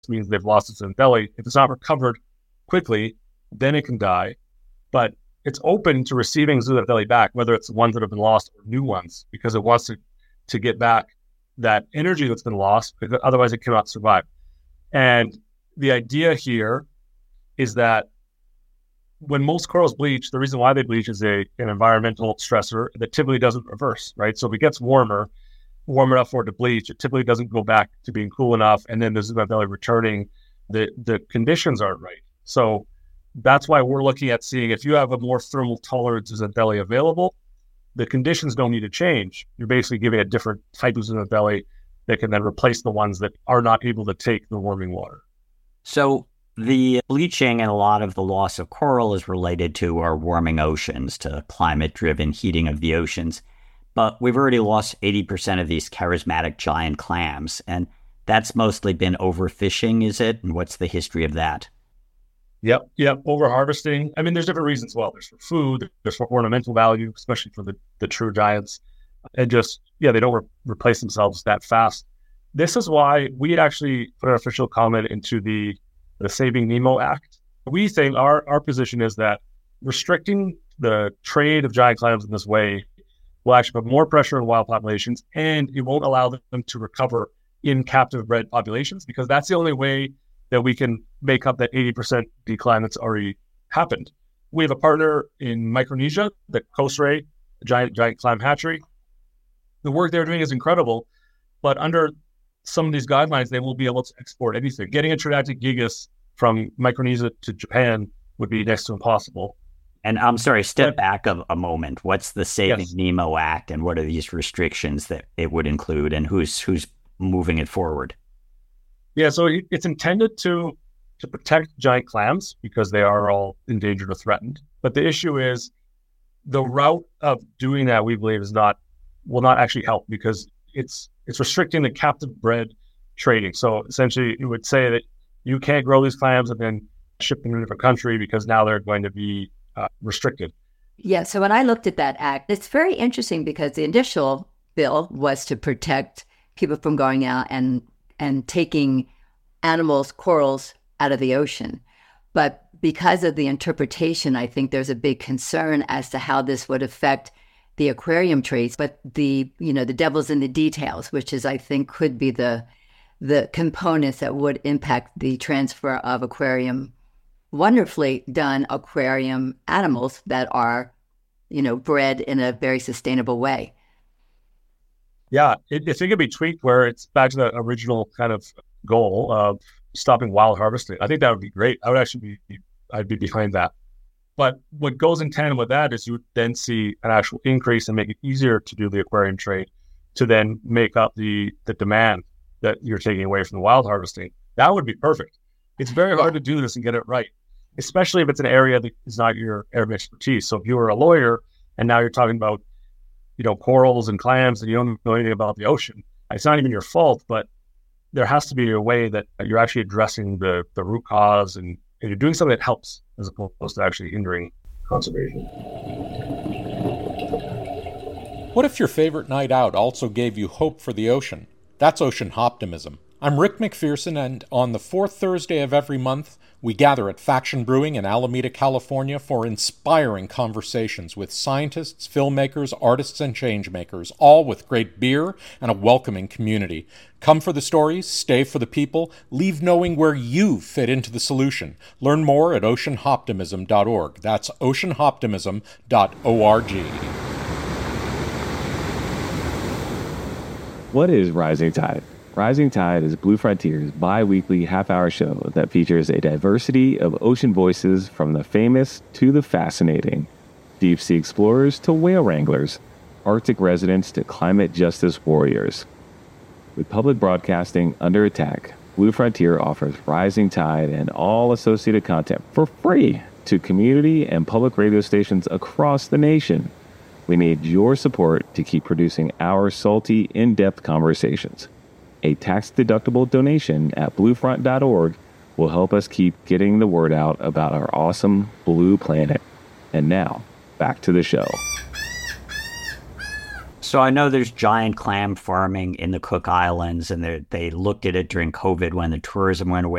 means they've lost its belly. If it's not recovered quickly, then it can die. But it's open to receiving zooxanthellae back, whether it's the ones that have been lost or new ones, because it wants to get back that energy that's been lost, because otherwise it cannot survive. And the idea here is that when most corals bleach, the reason why they bleach is an environmental stressor that typically doesn't reverse, right? So if it gets warm enough for it to bleach, it typically doesn't go back to being cool enough, and then the zooxanthellae returning, the conditions aren't right. So that's why we're looking at seeing if you have a more thermal tolerant zooxanthellae available, the conditions don't need to change. You're basically giving a different type of zooxanthellae that can then replace the ones that are not able to take the warming water. So the bleaching and a lot of the loss of coral is related to our warming oceans, to climate-driven heating of the oceans. But we've already lost 80% of these charismatic giant clams, and that's mostly been overfishing, is it? And what's the history of that? Yep. Overharvesting. I mean, there's different reasons. Well, there's for food, there's for ornamental value, especially for the true giants. And they don't replace themselves that fast. This is why we actually put an official comment into the Saving Nemo Act. We think our position is that restricting the trade of giant clams in this way will actually put more pressure on wild populations, and it won't allow them to recover in captive bred populations, because that's the only way that we can make up that 80% decline that's already happened. We have a partner in Micronesia, the Kosrae, giant clam hatchery. The work they're doing is incredible, but under some of these guidelines, they won't be able to export anything. Getting a Tridactic gigas from Micronesia to Japan would be next to impossible. And I'm sorry, step back a moment. What's the Saving Nemo Act, and what are these restrictions that it would include, and who's moving it forward? Yeah, so it's intended to protect giant clams because they are all endangered or threatened. But the issue is the route of doing that, we believe, will not actually help, because it's restricting the captive bred trading. So essentially, it would say that you can't grow these clams and then ship them to a different country, because now they're going to be restricted. Yeah, so when I looked at that act, it's very interesting, because the initial bill was to protect people from going out and taking animals, corals, out of the ocean. But because of the interpretation, I think there's a big concern as to how this would affect the aquarium trades. But the devil's in the details, which is, I think, could be the components that would impact the transfer of wonderfully done aquarium animals that are, bred in a very sustainable way. Yeah, if it could be tweaked where it's back to the original kind of goal of stopping wild harvesting, I think that would be great. I'd be behind that. But what goes in tandem with that is you would then see an actual increase and make it easier to do the aquarium trade, to then make up the demand that you're taking away from the wild harvesting. That would be perfect. It's very hard to do this and get it right, especially if it's an area that is not your area of expertise. So if you were a lawyer and now you're talking about corals and clams, and you don't know anything about the ocean, it's not even your fault, but there has to be a way that you're actually addressing the root cause, and you're doing something that helps as opposed to actually hindering conservation. What if your favorite night out also gave you hope for the ocean? That's Ocean Hoptimism. I'm Rick McPherson, and on the fourth Thursday of every month, we gather at Faction Brewing in Alameda, California for inspiring conversations with scientists, filmmakers, artists, and changemakers, all with great beer and a welcoming community. Come for the stories, stay for the people, leave knowing where you fit into the solution. Learn more at oceanhoptimism.org. That's oceanhoptimism.org. What is Rising Tide? Rising Tide is Blue Frontier's bi-weekly half-hour show that features a diversity of ocean voices, from the famous to the fascinating, deep-sea explorers to whale wranglers, Arctic residents to climate justice warriors. With public broadcasting under attack, Blue Frontier offers Rising Tide and all associated content for free to community and public radio stations across the nation. We need your support to keep producing our salty, in-depth conversations. A tax-deductible donation at bluefront.org will help us keep getting the word out about our awesome blue planet. And now, back to the show. So I know there's giant clam farming in the Cook Islands, and they looked at it during COVID when the tourism went away.